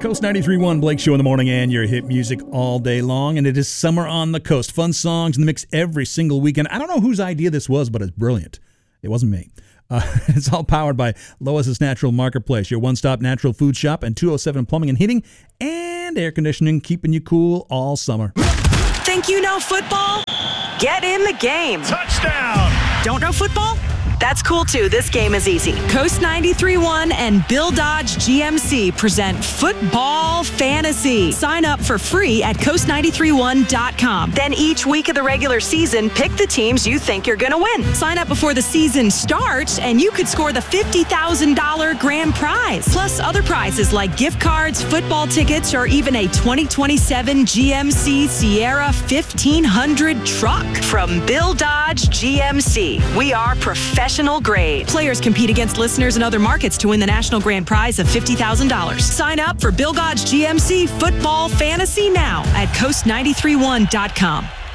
Coast 93.1 Blake Show in the morning and your hit music all day long. And it is Summer on the Coast. Fun songs in the mix every single weekend. I don't know whose idea this was, but it's brilliant. It wasn't me. It's all powered by Lois's Natural Marketplace, your one-stop natural food shop, and 207 Plumbing and Heating and Air Conditioning, keeping you cool all summer. Think you know football? Get in the game. Touchdown. Don't know football? That's cool too. This game is easy. Coast 93.1 and Bill Dodge GMC present Football Fantasy. Sign up for free at coast931.com. Then each week of the regular season, pick the teams you think you're going to win. Sign up before the season starts and you could score the $50,000 grand prize. Plus other prizes like gift cards, football tickets, or even a 2027 GMC Sierra 1500 truck. From Bill Dodge GMC, we are professional grade. Players compete against listeners in other markets to win the national grand prize of $50,000. Sign up for Bill Dodge GMC Football Fantasy now at coast931.com.